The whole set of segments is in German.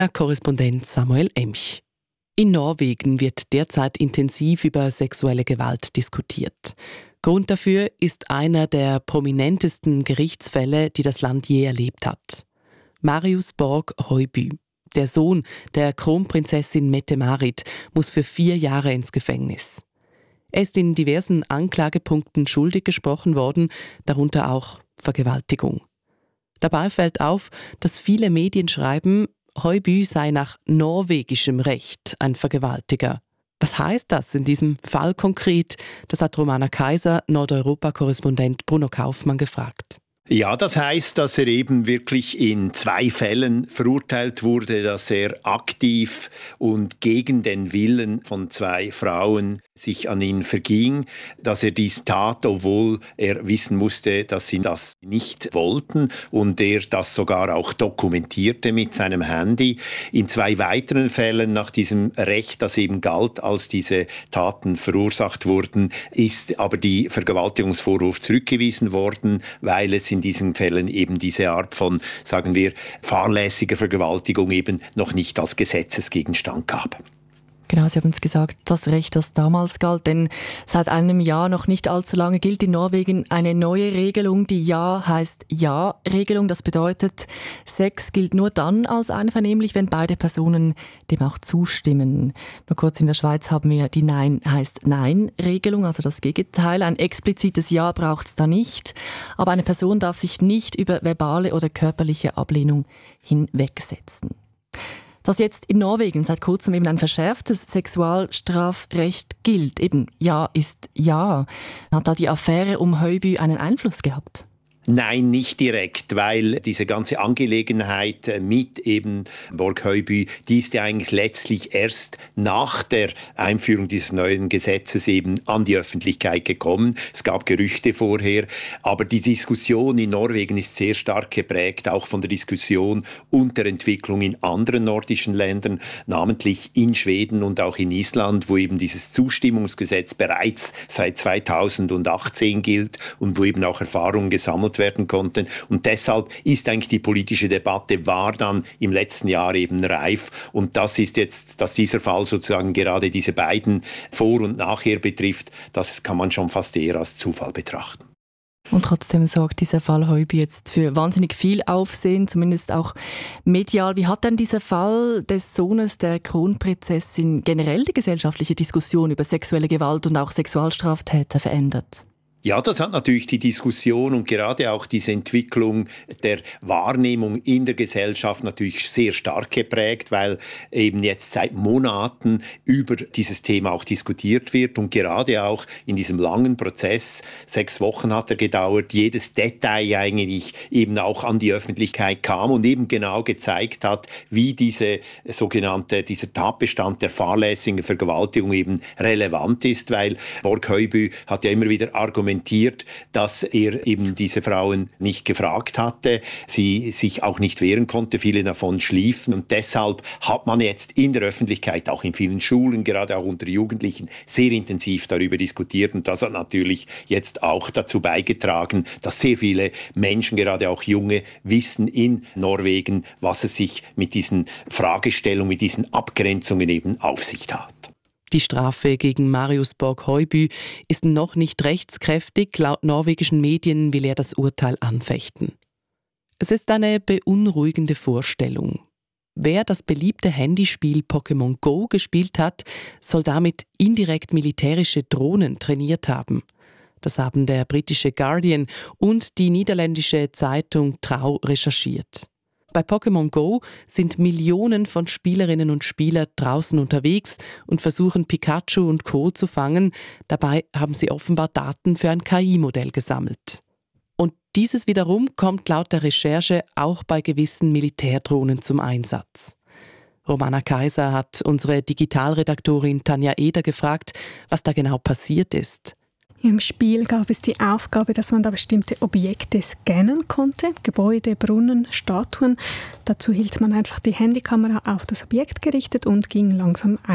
Korrespondent Samuel Emch. In Norwegen wird derzeit intensiv über sexuelle Gewalt diskutiert. Grund dafür ist einer der prominentesten Gerichtsfälle, die das Land je erlebt hat. Marius Borg Høiby, der Sohn der Kronprinzessin Mette-Marit, muss für 4 Jahre ins Gefängnis. Er ist in diversen Anklagepunkten schuldig gesprochen worden, darunter auch Vergewaltigung. Dabei fällt auf, dass viele Medien schreiben, Høiby sei nach norwegischem Recht ein Vergewaltiger. Was heißt das in diesem Fall konkret? Das hat Romana Kaiser, Nordeuropa-Korrespondent Bruno Kaufmann gefragt. Ja, das heißt, dass er eben wirklich in 2 Fällen verurteilt wurde, dass er aktiv und gegen den Willen von 2 Frauen sich an ihn verging, dass er dies tat, obwohl er wissen musste, dass sie das nicht wollten und er das sogar auch dokumentierte mit seinem Handy. In 2 weiteren Fällen nach diesem Recht, das eben galt, als diese Taten verursacht wurden, ist aber die Vergewaltigungsvorwurf zurückgewiesen worden, weil es in diesen Fällen eben diese Art von, sagen wir, fahrlässiger Vergewaltigung eben noch nicht als Gesetzesgegenstand gab. Genau, Sie haben es gesagt, das Recht, das damals galt, denn seit einem Jahr, noch nicht allzu lange, gilt in Norwegen eine neue Regelung. Die Ja heißt Ja-Regelung. Das bedeutet, Sex gilt nur dann als einvernehmlich, wenn beide Personen dem auch zustimmen. Nur kurz, in der Schweiz haben wir die Nein heißt Nein-Regelung, also das Gegenteil. Ein explizites Ja braucht es da nicht, aber eine Person darf sich nicht über verbale oder körperliche Ablehnung hinwegsetzen. Dass jetzt in Norwegen seit kurzem eben ein verschärftes Sexualstrafrecht gilt, eben Ja ist Ja, hat da die Affäre um Høiby einen Einfluss gehabt? Nein, nicht direkt, weil diese ganze Angelegenheit mit eben Borg Høiby, die ist ja eigentlich letztlich erst nach der Einführung dieses neuen Gesetzes eben an die Öffentlichkeit gekommen. Es gab Gerüchte vorher, aber die Diskussion in Norwegen ist sehr stark geprägt, auch von der Diskussion und der Entwicklung in anderen nordischen Ländern, namentlich in Schweden und auch in Island, wo eben dieses Zustimmungsgesetz bereits seit 2018 gilt und wo eben auch Erfahrungen gesammelt werden konnten. Und deshalb ist eigentlich die politische Debatte war dann im letzten Jahr eben reif. Und das ist jetzt, dass dieser Fall sozusagen gerade diese beiden Vor- und Nachher betrifft, das kann man schon fast eher als Zufall betrachten. Und trotzdem sorgt dieser Fall Høiby jetzt für wahnsinnig viel Aufsehen, zumindest auch medial. Wie hat denn dieser Fall des Sohnes der Kronprinzessin generell die gesellschaftliche Diskussion über sexuelle Gewalt und auch Sexualstraftäter verändert? Ja, das hat natürlich die Diskussion und gerade auch diese Entwicklung der Wahrnehmung in der Gesellschaft natürlich sehr stark geprägt, weil eben jetzt seit Monaten über dieses Thema auch diskutiert wird und gerade auch in diesem langen Prozess, 6 Wochen hat er gedauert, jedes Detail eigentlich eben auch an die Öffentlichkeit kam und eben genau gezeigt hat, wie dieser Tatbestand der fahrlässigen Vergewaltigung eben relevant ist, weil Borg Høiby hat ja immer wieder argumentiert, dass er eben diese Frauen nicht gefragt hatte, sie sich auch nicht wehren konnte, viele davon schliefen und deshalb hat man jetzt in der Öffentlichkeit, auch in vielen Schulen, gerade auch unter Jugendlichen, sehr intensiv darüber diskutiert und das hat natürlich jetzt auch dazu beigetragen, dass sehr viele Menschen, gerade auch Junge, wissen in Norwegen, was es sich mit diesen Fragestellungen, mit diesen Abgrenzungen eben auf sich hat. Die Strafe gegen Marius Borg Høiby ist noch nicht rechtskräftig. Laut norwegischen Medien will er das Urteil anfechten. Es ist eine beunruhigende Vorstellung. Wer das beliebte Handyspiel Pokémon Go gespielt hat, soll damit indirekt militärische Drohnen trainiert haben. Das haben der britische Guardian und die niederländische Zeitung Trouw recherchiert. Bei Pokémon Go sind Millionen von Spielerinnen und Spielern draußen unterwegs und versuchen Pikachu und Co. zu fangen. Dabei haben sie offenbar Daten für ein KI-Modell gesammelt. Und dieses wiederum kommt laut der Recherche auch bei gewissen Militärdrohnen zum Einsatz. Romana Kaiser hat unsere Digitalredaktorin Tanja Eder gefragt, was da genau passiert ist. Im Spiel gab es die Aufgabe, dass man da bestimmte Objekte scannen konnte, Gebäude, Brunnen, Statuen. Dazu hielt man einfach die Handykamera auf das Objekt gerichtet und ging langsam einmal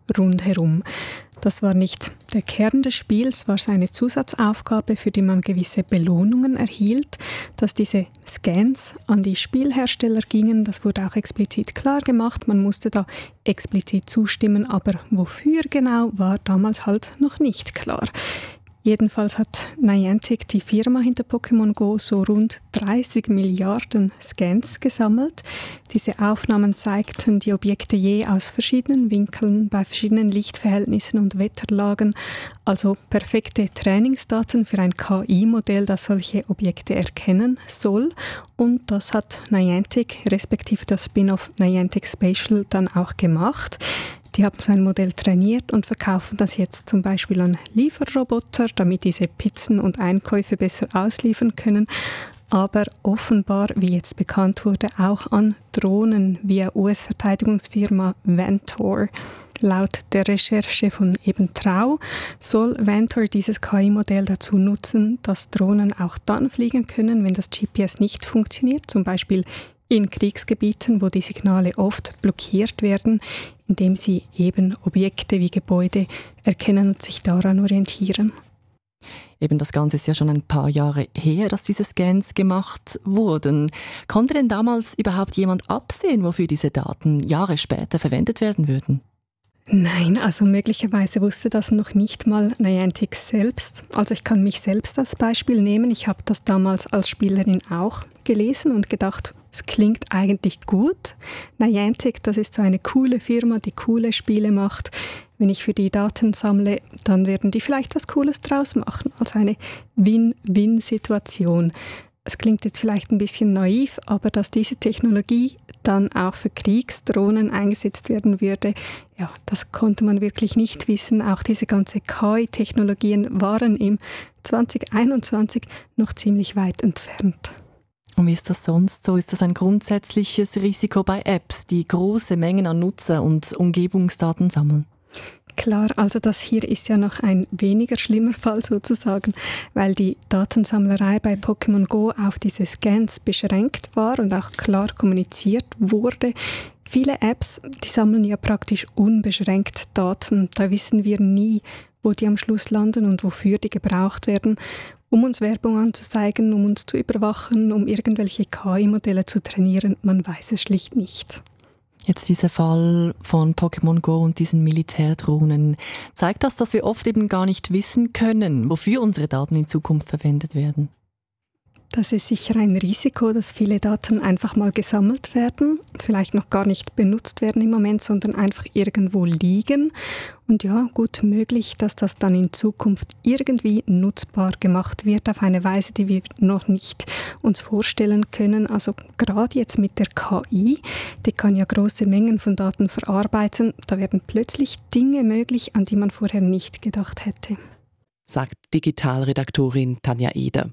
rundherum. Das war nicht der Kern des Spiels, war so eine Zusatzaufgabe, für die man gewisse Belohnungen erhielt. Dass diese Scans an die Spielhersteller gingen, das wurde auch explizit klar gemacht. Man musste da explizit zustimmen, aber wofür genau, war damals halt noch nicht klar. Jedenfalls hat Niantic, die Firma hinter Pokémon Go, so rund 30 Milliarden Scans gesammelt. Diese Aufnahmen zeigten die Objekte je aus verschiedenen Winkeln, bei verschiedenen Lichtverhältnissen und Wetterlagen, also perfekte Trainingsdaten für ein KI-Modell, das solche Objekte erkennen soll. Und das hat Niantic, respektive das Spin-off Niantic Spatial, dann auch gemacht. Die haben so ein Modell trainiert und verkaufen das jetzt zum Beispiel an Lieferroboter, damit diese Pizzen und Einkäufe besser ausliefern können. Aber offenbar, wie jetzt bekannt wurde, auch an Drohnen via US-Verteidigungsfirma Vantor. Laut der Recherche von eben Trau soll Vantor dieses KI-Modell dazu nutzen, dass Drohnen auch dann fliegen können, wenn das GPS nicht funktioniert, zum Beispiel in Kriegsgebieten, wo die Signale oft blockiert werden, indem sie eben Objekte wie Gebäude erkennen und sich daran orientieren. Eben das Ganze ist ja schon ein paar Jahre her, dass diese Scans gemacht wurden. Konnte denn damals überhaupt jemand absehen, wofür diese Daten Jahre später verwendet werden würden? Nein, also möglicherweise wusste das noch nicht mal Niantic selbst. Also ich kann mich selbst als Beispiel nehmen. Ich habe das damals als Spielerin auch gelesen und gedacht, es klingt eigentlich gut. Niantic, das ist so eine coole Firma, die coole Spiele macht. Wenn ich für die Daten sammle, dann werden die vielleicht was Cooles draus machen. Also eine Win-Win-Situation. Es klingt jetzt vielleicht ein bisschen naiv, aber dass diese Technologie dann auch für Kriegsdrohnen eingesetzt werden würde, ja, das konnte man wirklich nicht wissen. Auch diese ganzen KI-Technologien waren im 2021 noch ziemlich weit entfernt. Und wie ist das sonst so? Ist das ein grundsätzliches Risiko bei Apps, die große Mengen an Nutzer- und Umgebungsdaten sammeln? Klar, also das hier ist ja noch ein weniger schlimmer Fall sozusagen, weil die Datensammlerei bei Pokémon Go auf diese Scans beschränkt war und auch klar kommuniziert wurde. Viele Apps, die sammeln ja praktisch unbeschränkt Daten. Da wissen wir nie, wo die am Schluss landen und wofür die gebraucht werden, um uns Werbung anzuzeigen, um uns zu überwachen, um irgendwelche KI-Modelle zu trainieren. Man weiß es schlicht nicht. Jetzt dieser Fall von Pokémon Go und diesen Militärdrohnen. Zeigt das, dass wir oft eben gar nicht wissen können, wofür unsere Daten in Zukunft verwendet werden? Das ist sicher ein Risiko, dass viele Daten einfach mal gesammelt werden, vielleicht noch gar nicht benutzt werden im Moment, sondern einfach irgendwo liegen. Und ja, gut möglich, dass das dann in Zukunft irgendwie nutzbar gemacht wird auf eine Weise, die wir noch nicht uns vorstellen können. Also gerade jetzt mit der KI, die kann ja große Mengen von Daten verarbeiten. Da werden plötzlich Dinge möglich, an die man vorher nicht gedacht hätte. Sagt Digitalredaktorin Tanja Eder.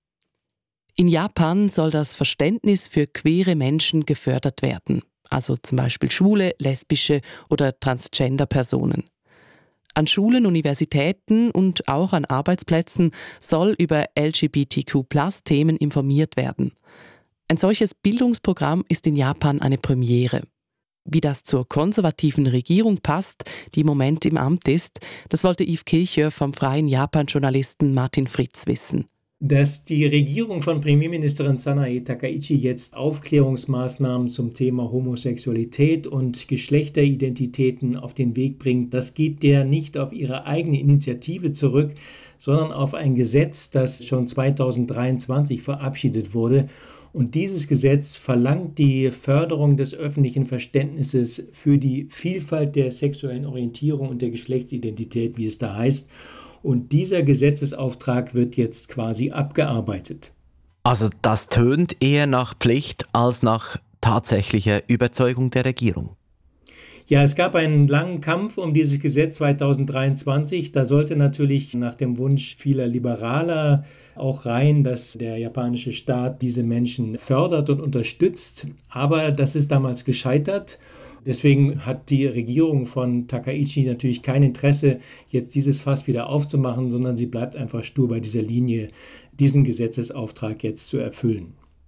In Japan soll das Verständnis für queere Menschen gefördert werden, also zum Beispiel schwule, lesbische oder Transgender-Personen. An Schulen, Universitäten und auch an Arbeitsplätzen soll über LGBTQ+-Themen informiert werden. Ein solches Bildungsprogramm ist in Japan eine Premiere. Wie das zur konservativen Regierung passt, die im Moment im Amt ist, das wollte Yves Kilcher vom freien Japan-Journalisten Martin Fritz wissen. Dass die Regierung von Premierministerin Sanae Takaichi jetzt Aufklärungsmaßnahmen zum Thema Homosexualität und Geschlechteridentitäten auf den Weg bringt, das geht ja nicht auf ihre eigene Initiative zurück, sondern auf ein Gesetz, das schon 2023 verabschiedet wurde. Und dieses Gesetz verlangt die Förderung des öffentlichen Verständnisses für die Vielfalt der sexuellen Orientierung und der Geschlechtsidentität, wie es da heißt. Und dieser Gesetzesauftrag wird jetzt quasi abgearbeitet. Also das tönt eher nach Pflicht als nach tatsächlicher Überzeugung der Regierung. Ja, es gab einen langen Kampf um dieses Gesetz 2023. Da sollte natürlich nach dem Wunsch vieler Liberaler auch rein, dass der japanische Staat diese Menschen fördert und unterstützt. Aber das ist damals gescheitert. Deswegen hat die Regierung von Takaichi natürlich kein Interesse, jetzt dieses Fass wieder aufzumachen, sondern sie bleibt einfach stur bei dieser Linie, diesen Gesetzesauftrag jetzt zu erfüllen.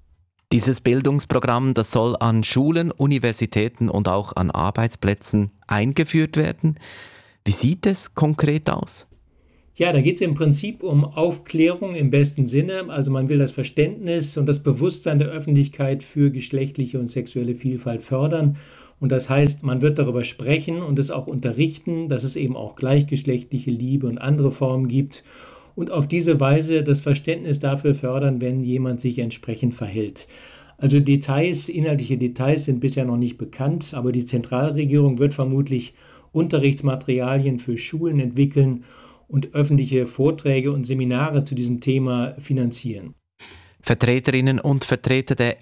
Dieses Bildungsprogramm, das soll an Schulen, Universitäten und auch an Arbeitsplätzen eingeführt werden. Wie sieht es konkret aus? Ja, da geht es im Prinzip um Aufklärung im besten Sinne. Also man will das Verständnis und das Bewusstsein der Öffentlichkeit für geschlechtliche und sexuelle Vielfalt fördern. Und das heißt, man wird darüber sprechen und es auch unterrichten, dass es eben auch gleichgeschlechtliche Liebe und andere Formen gibt. Und auf diese Weise das Verständnis dafür fördern, wenn jemand sich entsprechend verhält. Also Details, inhaltliche Details sind bisher noch nicht bekannt, aber die Zentralregierung wird vermutlich Unterrichtsmaterialien für Schulen entwickeln und öffentliche Vorträge und Seminare zu diesem Thema finanzieren. Vertreterinnen und Vertreter der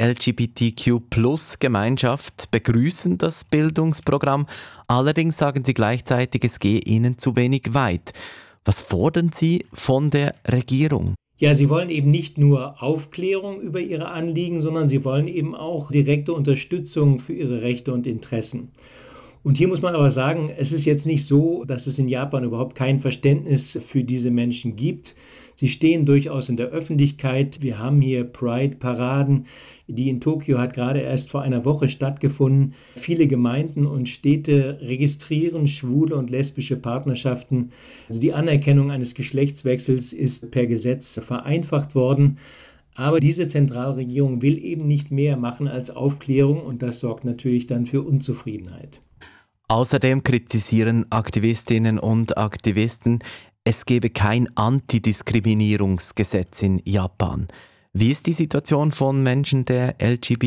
LGBTQ-Plus-Gemeinschaft begrüßen das Bildungsprogramm. Allerdings sagen sie gleichzeitig, es gehe ihnen zu wenig weit. Was fordern sie von der Regierung? Ja, sie wollen eben nicht nur Aufklärung über ihre Anliegen, sondern sie wollen eben auch direkte Unterstützung für ihre Rechte und Interessen. Und hier muss man aber sagen, es ist jetzt nicht so, dass es in Japan überhaupt kein Verständnis für diese Menschen gibt. Sie stehen durchaus in der Öffentlichkeit. Wir haben hier Pride-Paraden, die in Tokio hat gerade erst vor einer Woche stattgefunden. Viele Gemeinden und Städte registrieren schwule und lesbische Partnerschaften. Also die Anerkennung eines Geschlechtswechsels ist per Gesetz vereinfacht worden. Aber diese Zentralregierung will eben nicht mehr machen als Aufklärung und das sorgt natürlich dann für Unzufriedenheit. Außerdem kritisieren Aktivistinnen und Aktivisten, es gebe kein Antidiskriminierungsgesetz in Japan. Wie ist die Situation von Menschen der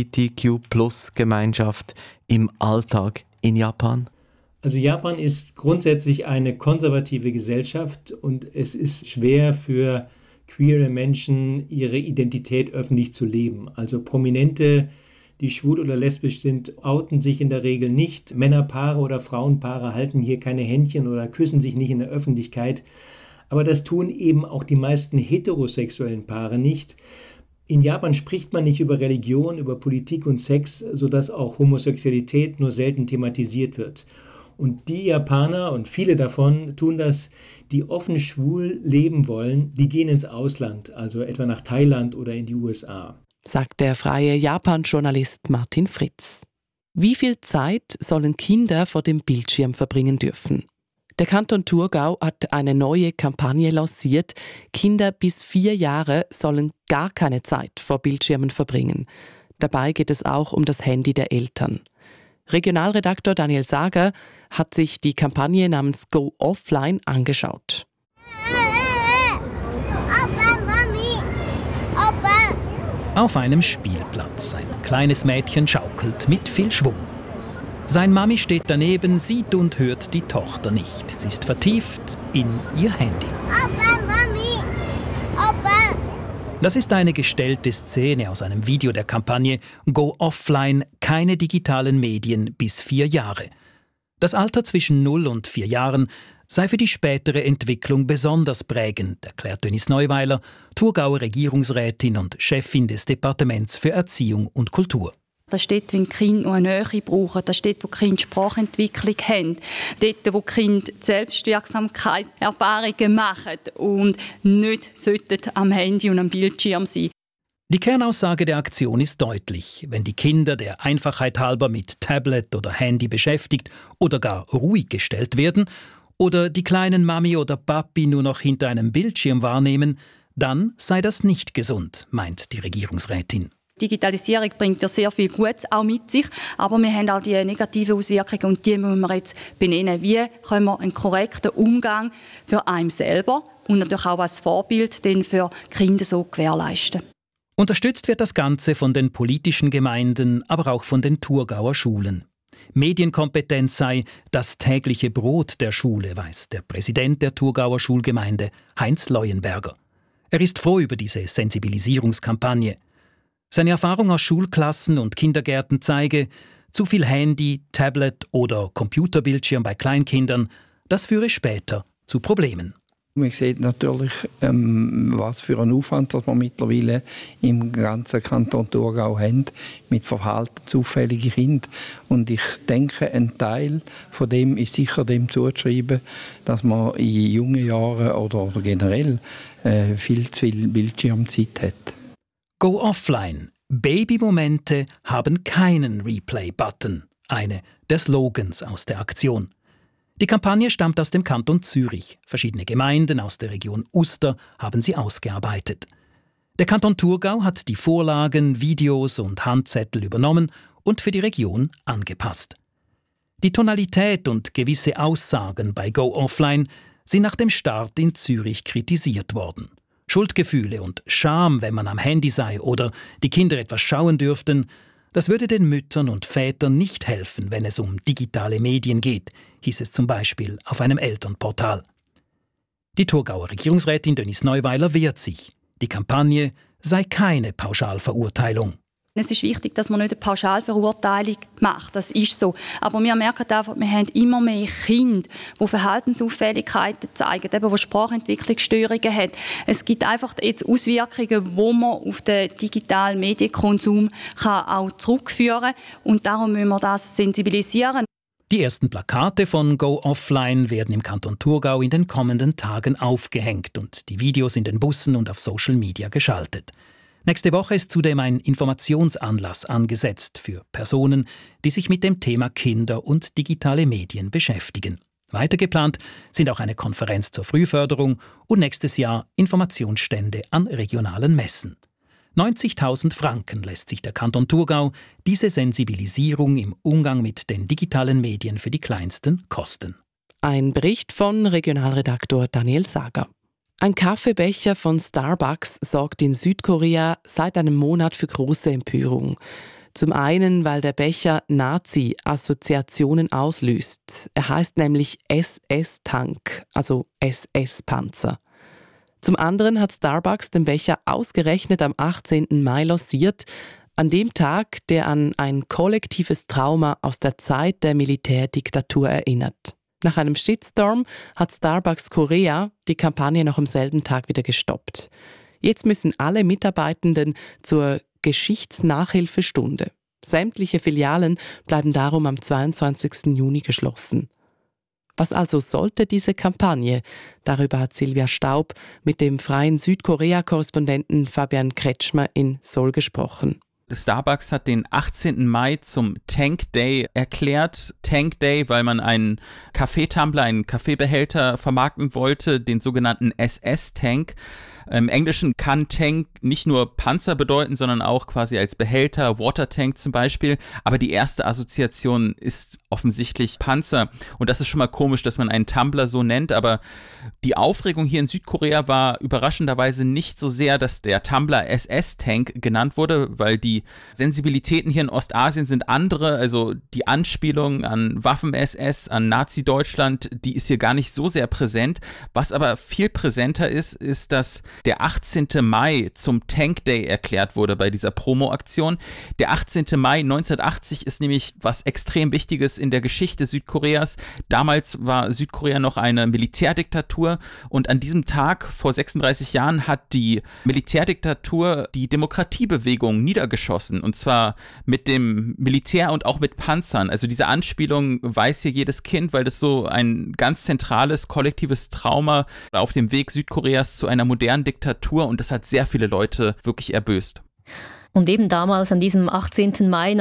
LGBTQ-Plus-Gemeinschaft im Alltag in Japan? Also Japan ist grundsätzlich eine konservative Gesellschaft und es ist schwer für queere Menschen, ihre Identität öffentlich zu leben. Also Prominente, die schwul oder lesbisch sind, outen sich in der Regel nicht. Männerpaare oder Frauenpaare halten hier keine Händchen oder küssen sich nicht in der Öffentlichkeit. Aber das tun eben auch die meisten heterosexuellen Paare nicht. In Japan spricht man nicht über Religion, über Politik und Sex, sodass auch Homosexualität nur selten thematisiert wird. Und die Japaner, und viele davon tun das, die offen schwul leben wollen, die gehen ins Ausland, also etwa nach Thailand oder in die USA. Sagt der freie Japan-Journalist Martin Fritz. Wie viel Zeit sollen Kinder vor dem Bildschirm verbringen dürfen? Der Kanton Thurgau hat eine neue Kampagne lanciert. Kinder bis 4 Jahre sollen gar keine Zeit vor Bildschirmen verbringen. Dabei geht es auch um das Handy der Eltern. Regionalredaktor Daniel Sager hat sich die Kampagne namens Go Offline angeschaut. Auf einem Spielplatz. Ein kleines Mädchen schaukelt mit viel Schwung. Sein Mami steht daneben, sieht und hört die Tochter nicht. Sie ist vertieft in ihr Handy. Opa, Mami! Opa! Das ist eine gestellte Szene aus einem Video der Kampagne Go Offline, keine digitalen Medien bis 4 Jahre. Das Alter zwischen 0 und 4 Jahren sei für die spätere Entwicklung besonders prägend, erklärt Denise Neuweiler, Thurgauer Regierungsrätin und Chefin des Departements für Erziehung und Kultur. Das ist dort, wenn die Kinder noch eine Nähe brauchen. Das ist dort, wo die Kinder Sprachentwicklung haben. Dort, wo die Kinder Selbstwirksamkeit Erfahrungen machen und nicht am Handy und am Bildschirm sein. Die Kernaussage der Aktion ist deutlich. Wenn die Kinder der Einfachheit halber mit Tablet oder Handy beschäftigt oder gar ruhig gestellt werden oder die kleinen Mami oder Papi nur noch hinter einem Bildschirm wahrnehmen, dann sei das nicht gesund, meint die Regierungsrätin. Digitalisierung bringt ja sehr viel Gutes auch mit sich, aber wir haben auch die negativen Auswirkungen und die müssen wir jetzt benennen. Wie können wir einen korrekten Umgang für einen selber und natürlich auch als Vorbild den für Kinder so gewährleisten? Unterstützt wird das Ganze von den politischen Gemeinden, aber auch von den Thurgauer Schulen. Medienkompetenz sei das tägliche Brot der Schule, weiß der Präsident der Thurgauer Schulgemeinde, Heinz Leuenberger. Er ist froh über diese Sensibilisierungskampagne. Seine Erfahrung aus Schulklassen und Kindergärten zeige, zu viel Handy, Tablet oder Computerbildschirm bei Kleinkindern, das führe später zu Problemen. Man sieht natürlich, was für einen Aufwand das wir mittlerweile im ganzen Kanton Thurgau haben mit verhaltensauffälligen Kindern. Und ich denke, ein Teil von dem ist sicher dem zuzuschreiben, dass man in jungen Jahren oder generell viel zu viel Bildschirmzeit hat. Go Offline, Babymomente haben keinen Replay-Button, eine der Slogans aus der Aktion. Die Kampagne stammt aus dem Kanton Zürich. Verschiedene Gemeinden aus der Region Uster haben sie ausgearbeitet. Der Kanton Thurgau hat die Vorlagen, Videos und Handzettel übernommen und für die Region angepasst. Die Tonalität und gewisse Aussagen bei Go Offline sind nach dem Start in Zürich kritisiert worden. Schuldgefühle und Scham, wenn man am Handy sei oder die Kinder etwas schauen dürften, das würde den Müttern und Vätern nicht helfen, wenn es um digitale Medien geht, hieß es zum Beispiel auf einem Elternportal. Die Thurgauer Regierungsrätin Denise Neuweiler wehrt sich. Die Kampagne sei keine Pauschalverurteilung. Es ist wichtig, dass man nicht eine Pauschalverurteilung macht, das ist so. Aber wir merken einfach, wir haben immer mehr Kinder, die Verhaltensauffälligkeiten zeigen, die Sprachentwicklungsstörungen haben. Es gibt einfach jetzt Auswirkungen, die man auf den digitalen Medienkonsum auch zurückführen kann. Und darum müssen wir das sensibilisieren. Die ersten Plakate von Go Offline werden im Kanton Thurgau in den kommenden Tagen aufgehängt und die Videos in den Bussen und auf Social Media geschaltet. Nächste Woche ist zudem ein Informationsanlass angesetzt für Personen, die sich mit dem Thema Kinder und digitale Medien beschäftigen. Weiter geplant sind auch eine Konferenz zur Frühförderung und nächstes Jahr Informationsstände an regionalen Messen. 90.000 Franken lässt sich der Kanton Thurgau diese Sensibilisierung im Umgang mit den digitalen Medien für die Kleinsten kosten. Ein Bericht von Regionalredaktor Daniel Sager. Ein Kaffeebecher von Starbucks sorgt in Südkorea seit einem Monat für große Empörung. Zum einen, weil der Becher Nazi-Assoziationen auslöst. Er heißt nämlich SS-Tank, also SS-Panzer. Zum anderen hat Starbucks den Becher ausgerechnet am 18. Mai lanciert, an dem Tag, der an ein kollektives Trauma aus der Zeit der Militärdiktatur erinnert. Nach einem Shitstorm hat Starbucks Korea die Kampagne noch am selben Tag wieder gestoppt. Jetzt müssen alle Mitarbeitenden zur Geschichtsnachhilfestunde. Sämtliche Filialen bleiben darum am 22. Juni geschlossen. Was also sollte diese Kampagne? Darüber hat Silvia Staub mit dem freien Südkorea-Korrespondenten Fabian Kretschmer in Seoul gesprochen. Starbucks hat den 18. Mai zum Tank Day erklärt. Tank Day, weil man einen Kaffeetumbler, einen Kaffeebehälter vermarkten wollte, den sogenannten SS-Tank. Im Englischen kann Tank nicht nur Panzer bedeuten, sondern auch quasi als Behälter, Watertank zum Beispiel. Aber die erste Assoziation ist offensichtlich Panzer. Und das ist schon mal komisch, dass man einen Tumbler so nennt. Aber die Aufregung hier in Südkorea war überraschenderweise nicht so sehr, dass der Tumbler SS-Tank genannt wurde, weil die Sensibilitäten hier in Ostasien sind andere. Also die Anspielung an Waffen-SS, an Nazi-Deutschland, die ist hier gar nicht so sehr präsent. Was aber viel präsenter ist, ist, dass der 18. Mai zum Tank Day erklärt wurde bei dieser Promo-Aktion. Der 18. Mai 1980 ist nämlich was extrem Wichtiges in der Geschichte Südkoreas. Damals war Südkorea noch eine Militärdiktatur und an diesem Tag vor 36 Jahren hat die Militärdiktatur die Demokratiebewegung niedergeschossen und zwar mit dem Militär und auch mit Panzern. Also diese Anspielung weiß hier jedes Kind, weil das so ein ganz zentrales kollektives Trauma auf dem Weg Südkoreas zu einer modernen Diktatur und das hat sehr viele Leute wirklich erböst. Und eben damals, an diesem 18. Mai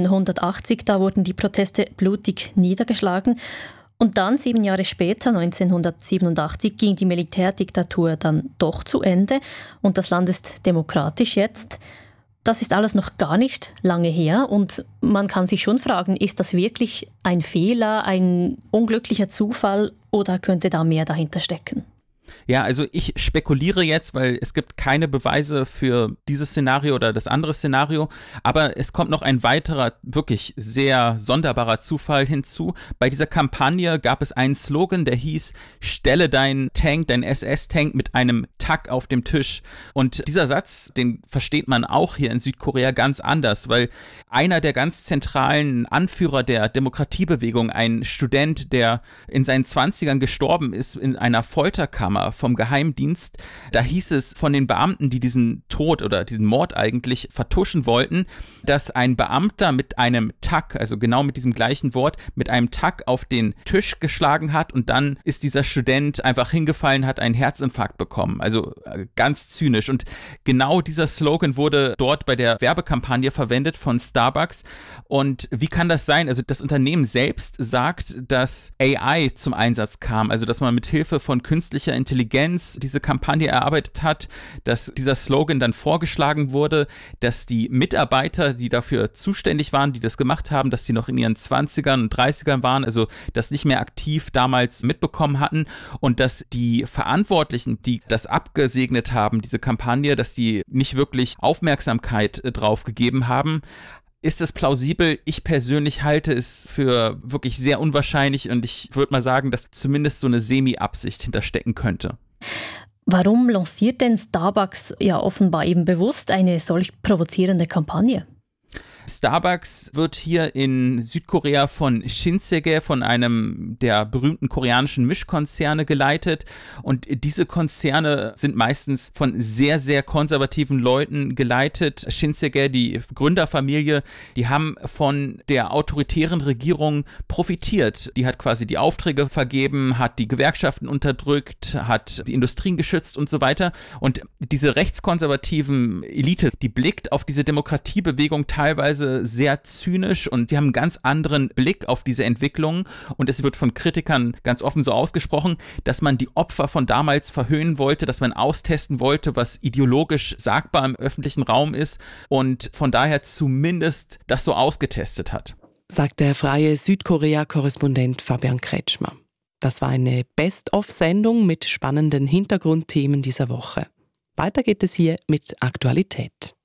1980, da wurden die Proteste blutig niedergeschlagen. Und dann, 7 Jahre später, 1987, ging die Militärdiktatur dann doch zu Ende und das Land ist demokratisch jetzt. Das ist alles noch gar nicht lange her und man kann sich schon fragen, ist das wirklich ein Fehler, ein unglücklicher Zufall oder könnte da mehr dahinter stecken? Ja, also ich spekuliere jetzt, weil es gibt keine Beweise für dieses Szenario oder das andere Szenario, aber es kommt noch ein weiterer, wirklich sehr sonderbarer Zufall hinzu. Bei dieser Kampagne gab es einen Slogan, der hieß, stelle deinen Tank, dein SS-Tank mit einem Tack auf dem Tisch. Und dieser Satz, den versteht man auch hier in Südkorea ganz anders, weil einer der ganz zentralen Anführer der Demokratiebewegung, ein Student, der in seinen 20ern gestorben ist in einer Folterkammer, Vorratskammer vom Geheimdienst. Da hieß es von den Beamten, die diesen Tod oder diesen Mord eigentlich vertuschen wollten, dass ein Beamter mit einem Tack, also genau mit diesem gleichen Wort, mit einem Tack auf den Tisch geschlagen hat und dann ist dieser Student einfach hingefallen, hat einen Herzinfarkt bekommen. Also ganz zynisch. Und genau dieser Slogan wurde dort bei der Werbekampagne verwendet von Starbucks. Und wie kann das sein? Also das Unternehmen selbst sagt, dass AI zum Einsatz kam, also dass man mit Hilfe von künstlicher Intelligenz diese Kampagne erarbeitet hat, dass dieser Slogan dann vorgeschlagen wurde, dass die Mitarbeiter, die dafür zuständig waren, die das gemacht haben, dass sie noch in ihren 20ern und 30ern waren, also das nicht mehr aktiv damals mitbekommen hatten und dass die Verantwortlichen, die das abgesegnet haben, diese Kampagne, dass die nicht wirklich Aufmerksamkeit drauf gegeben haben. Ist es plausibel? Ich persönlich halte es für wirklich sehr unwahrscheinlich und ich würde mal sagen, dass zumindest so eine Semi-Absicht hinterstecken könnte. Warum lanciert denn Starbucks ja offenbar eben bewusst eine solch provozierende Kampagne? Starbucks wird hier in Südkorea von Shinsegae, von einem der berühmten koreanischen Mischkonzerne geleitet. Und diese Konzerne sind meistens von sehr, sehr konservativen Leuten geleitet. Shinsegae, die Gründerfamilie, die haben von der autoritären Regierung profitiert. Die hat quasi die Aufträge vergeben, hat die Gewerkschaften unterdrückt, hat die Industrien geschützt und so weiter. Und diese rechtskonservativen Elite, die blickt auf diese Demokratiebewegung teilweise sehr zynisch und sie haben einen ganz anderen Blick auf diese Entwicklung und es wird von Kritikern ganz offen so ausgesprochen, dass man die Opfer von damals verhöhnen wollte, dass man austesten wollte, was ideologisch sagbar im öffentlichen Raum ist und von daher zumindest das so ausgetestet hat. Sagt der freie Südkorea-Korrespondent Fabian Kretschmer. Das war eine Best-of-Sendung mit spannenden Hintergrundthemen dieser Woche. Weiter geht es hier mit Aktualität.